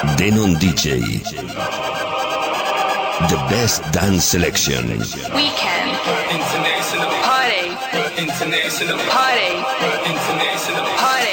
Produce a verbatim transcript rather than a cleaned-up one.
Denon D J. The best dance selection. Weekend. Party. Party. Party.